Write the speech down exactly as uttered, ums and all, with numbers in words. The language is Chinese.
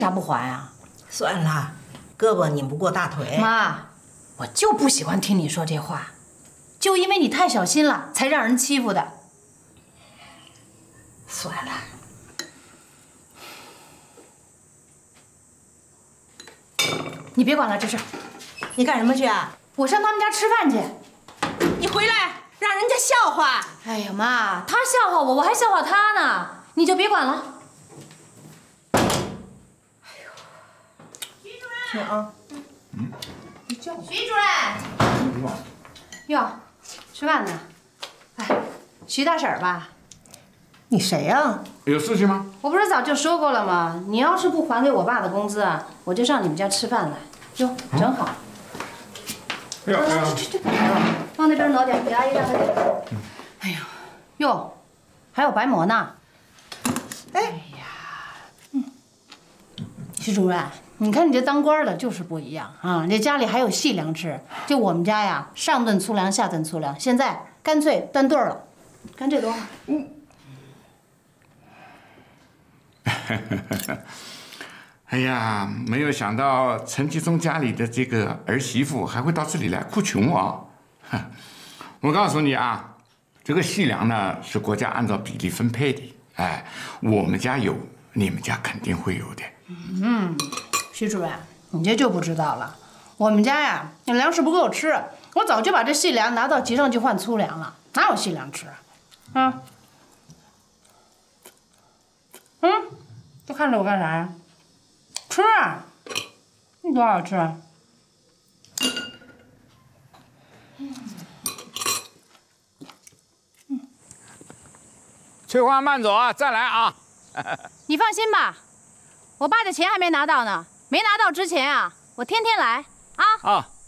啥不还啊？ 算了，胳膊拧不过大腿。 妈，我就不喜欢听你说这话，就因为你太小心了，才让人欺负的。 算了。 你别管了，这事。 你干什么去啊？ 我上他们家吃饭去。 你回来让人家笑话。 哎呀妈，他笑话我，我还笑话他呢，你就别管了。哎呦，徐主任。去啊。嗯。你叫徐主任。哟，吃饭呢？哎，徐大婶吧？ 你谁呀？ 有事情吗？ 我不是早就说过了吗？你要是不还给我爸的工资啊，我就上你们家吃饭来。哟，正好。 哎呀哎呀！ 去去去，往那边挪点，给阿姨让开点。哎呦，哟，还有白馍呢。哎呀，嗯，徐主任，你看你这当官的就是不一样啊！这家里还有细粮吃，就我们家呀，上顿粗粮，下顿粗粮，现在干脆断顿了。干这多少？嗯。 哎呀，没有想到陈其忠家里的这个儿媳妇还会到这里来哭穷啊！我告诉你啊，这个细粮呢是国家按照比例分配的，哎，我们家有，你们家肯定会有的。 嗯，徐主任，你这就不知道了。我们家呀，那粮食不够吃，我早就把这细粮拿到集上去换粗粮了，哪有细粮吃啊？啊？嗯，都看着我干啥呀？吃啊！你多少吃啊？ 翠花慢走啊，再来啊！ 你放心吧，我爸的钱还没拿到呢，没拿到之前啊，我天天来啊。 啊。